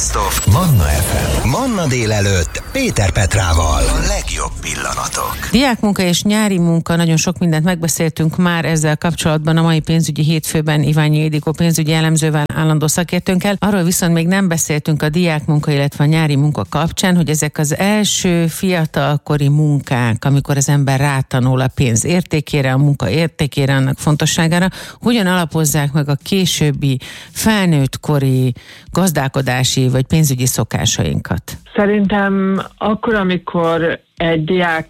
Best of Manna FM. Manna délelőtt Péter Petrával. A legjobb pillanatok. Diákmunka és nyári munka, nagyon sok mindent megbeszéltünk már ezzel kapcsolatban a mai pénzügyi hétfőben Iványi Ildikó pénzügyi elemzővel, állandó szakértőnkkel. Arról viszont még nem beszéltünk a diákmunka, illetve a nyári munka kapcsán, hogy ezek az első fiatalkori munkák, amikor az ember rátanul a pénz értékére, a munka értékére, annak fontosságára, hogyan alapozzák meg a későbbi felnőttkori gazdálkodási vagy pénzügyi szokásainkat? Szerintem akkor, amikor egy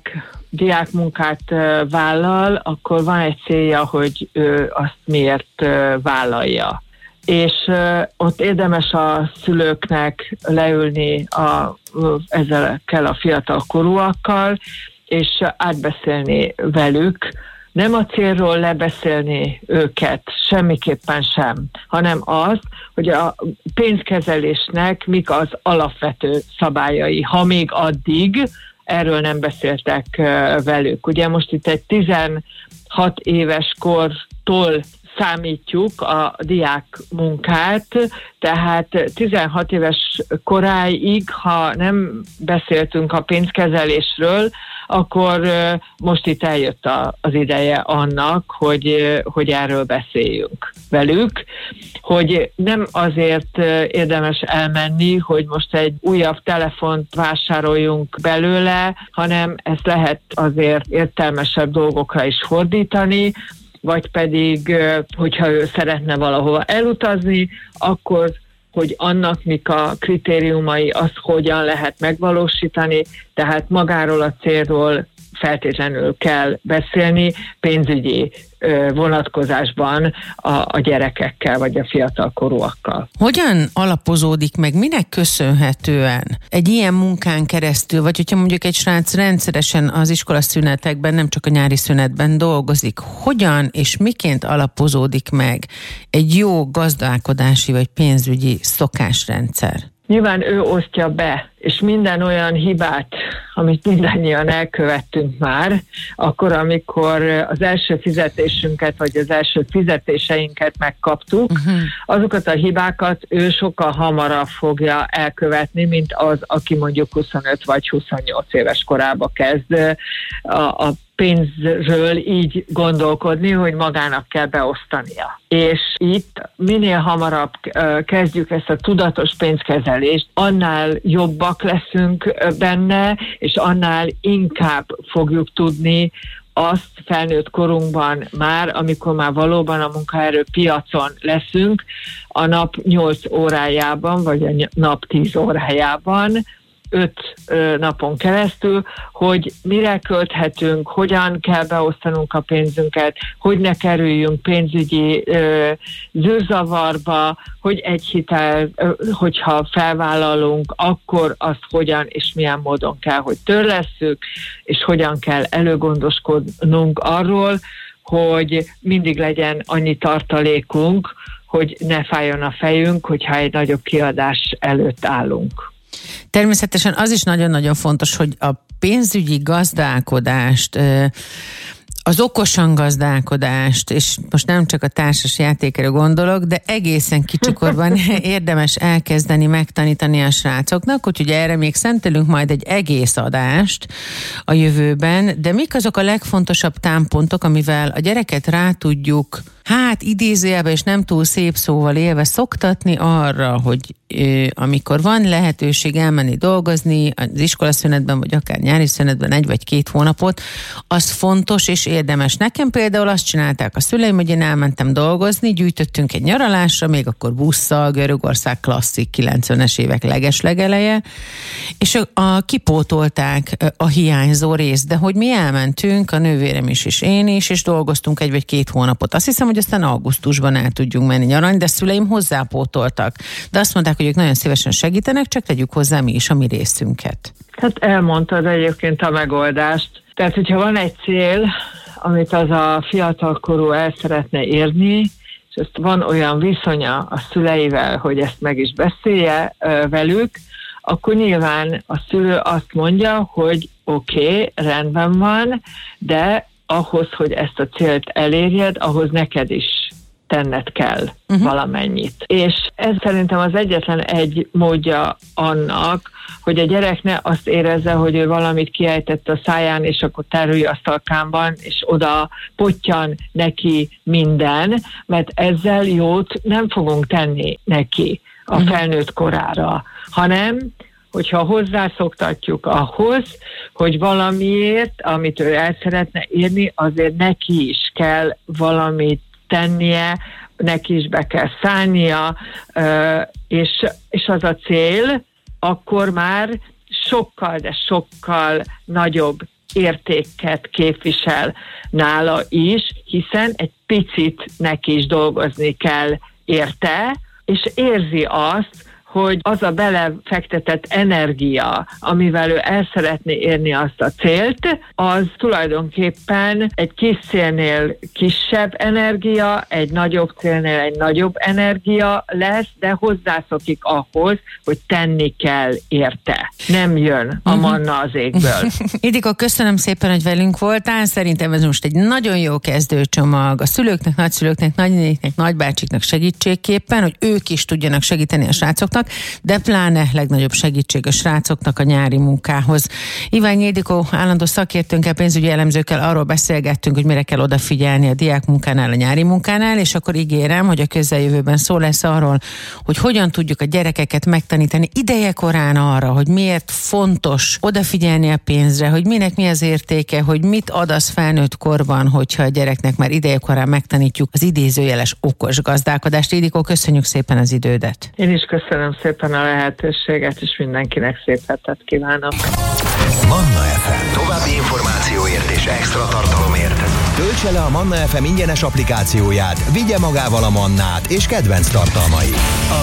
diák munkát vállal, akkor van egy célja, hogy ő azt miért vállalja. És ott érdemes a szülőknek leülni ezekkel a fiatal korúakkal, és átbeszélni velük, nem a célról lebeszélni őket, semmiképpen sem, hanem az, hogy a pénzkezelésnek mik az alapvető szabályai, ha még addig erről nem beszéltek velük. Ugye most itt egy 16 éves kortól számítjuk a diák munkát, tehát 16 éves koráig, ha nem beszéltünk a pénzkezelésről, akkor most itt eljött az ideje annak, hogy erről beszéljünk velük, hogy nem azért érdemes elmenni, hogy most egy újabb telefont vásároljunk belőle, hanem ezt lehet azért értelmesebb dolgokra is fordítani, vagy pedig, hogyha ő szeretne valahova elutazni, akkor, hogy annak mik a kritériumai, azt hogyan lehet megvalósítani, tehát magáról a célról feltétlenül kell beszélni pénzügyi vonatkozásban a gyerekekkel, vagy a fiatalkorúakkal. Hogyan alapozódik meg, minek köszönhetően egy ilyen munkán keresztül, vagy hogyha mondjuk egy srác rendszeresen az iskolaszünetekben, nem csak a nyári szünetben dolgozik, hogyan és miként alapozódik meg egy jó gazdálkodási vagy pénzügyi szokásrendszer? Nyilván ő osztja be, és minden olyan hibát, amit mindannyian elkövettünk már, akkor, amikor az első fizetésünket, vagy az első fizetéseinket megkaptuk, azokat a hibákat ő sokkal hamarabb fogja elkövetni, mint az, aki mondjuk 25 vagy 28 éves korába kezd a pénzről így gondolkodni, hogy magának kell beosztania. És itt minél hamarabb kezdjük ezt a tudatos pénzkezelést, annál jobbak leszünk benne, és annál inkább fogjuk tudni azt felnőtt korunkban már, amikor már valóban a munkaerőpiacon leszünk, a nap 8 órájában, vagy a nap 10 órájában, 5 napon keresztül, hogy mire költhetünk, hogyan kell beosztanunk a pénzünket, hogy ne kerüljünk pénzügyi zűrzavarba, hogy egy hitel, hogyha felvállalunk, akkor azt hogyan és milyen módon kell, hogy törlesszük, és hogyan kell előgondoskodnunk arról, hogy mindig legyen annyi tartalékunk, hogy ne fájjon a fejünk, hogyha egy nagyobb kiadás előtt állunk. Természetesen az is nagyon-nagyon fontos, hogy a pénzügyi gazdálkodást, az okosan gazdálkodást, és most nem csak a társas játékra gondolok, de egészen kicsikorban érdemes elkezdeni megtanítani a srácoknak, úgyhogy erre még szentelünk majd egy egész adást a jövőben, de mik azok a legfontosabb támpontok, amivel a gyereket rá tudjuk, idézőjelben és nem túl szép szóval élve szoktatni arra, hogy amikor van lehetőség elmenni dolgozni az iskolaszünetben, vagy akár nyári szünetben 1 vagy 2 hónapot, az fontos és érdemes. Nekem például azt csinálták a szüleim, hogy én elmentem dolgozni, gyűjtöttünk egy nyaralásra, még akkor busszal, Görögország klasszik 90-es évek legeslegeleje, és kipótolták a hiányzó részt, de hogy mi elmentünk, a nővérem is és én is, és dolgoztunk 1 vagy 2 hónapot. Azt hiszem, hogy aztán augusztusban el tudjunk menni nyaralni, de szüleim hozzápótoltak. De azt mondták, hogy ők nagyon szívesen segítenek, csak tegyük hozzá mi is a mi részünket. Hát elmondtad egyébként a megoldást. Tehát, hogyha van egy cél, amit az a fiatalkorú el szeretne érni, és ezt van olyan viszonya a szüleivel, hogy ezt meg is beszélje velük, akkor nyilván a szülő azt mondja, hogy oké, rendben van, de ahhoz, hogy ezt a célt elérjed, ahhoz neked is tenned kell valamennyit. És ez szerintem az egyetlen egy módja annak, hogy a gyerek ne azt érezze, hogy ő valamit kiejtett a száján, és akkor terülj asztalkán, és oda pottyan neki minden, mert ezzel jót nem fogunk tenni neki a felnőtt korára, hanem hogyha hozzászoktatjuk ahhoz, hogy valamiért, amit ő el szeretne érni, azért neki is kell valamit tennie, neki is be kell szállnia, és az a cél, akkor már sokkal, de sokkal nagyobb értéket képvisel nála is, hiszen egy picit neki is dolgozni kell érte, és érzi azt, hogy az a belefektetett energia, amivel ő el szeretné érni azt a célt, az tulajdonképpen egy kis célnél kisebb energia, egy nagyobb célnél egy nagyobb energia lesz, de hozzászokik ahhoz, hogy tenni kell érte. Nem jön a manna az égből. Ildikó, köszönöm szépen, hogy velünk voltál. Szerintem ez most egy nagyon jó kezdőcsomag a szülőknek, nagyszülőknek, nagynéniknek, nagybácsiknak segítségképpen, hogy ők is tudjanak segíteni a srácoknak, de pláne legnagyobb segítség a srácoknak a nyári munkához. Iványi Ildikó állandó szakértőnkkel, pénzügyi elemzőkkel arról beszélgettünk, hogy mire kell odafigyelni a diák munkánál, a nyári munkánál, és akkor ígérem, hogy a közeljövőben szó lesz arról, hogy hogyan tudjuk a gyerekeket megtanítani idejekorán arra, hogy miért fontos odafigyelni a pénzre, hogy minek mi az értéke, hogy mit ad az felnőtt korban, hogyha a gyereknek már idejekorán megtanítjuk az idézőjeles okos gazdálkodást. Ildikó, köszönjük szépen az idődet. Én is köszönöm szépen a lehetőséget, és mindenkinek szép hetet kívánok. Manna FM. További információért és extra tartalomért töltse le a Manna FM ingyenes applikációját, vigye magával a mannát és kedvenc tartalmait.